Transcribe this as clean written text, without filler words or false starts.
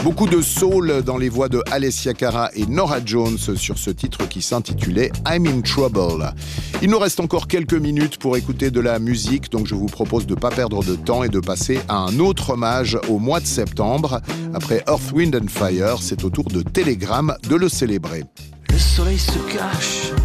Beaucoup de soul dans les voix de Alessia Cara et Norah Jones sur ce titre qui s'intitulait I'm in Trouble. Il nous reste encore quelques minutes pour écouter de la musique, donc je vous propose de ne pas perdre de temps et de passer à un autre hommage au mois de septembre. Après Earth, Wind and Fire, c'est au tour de Telegram de le célébrer. Le soleil se cache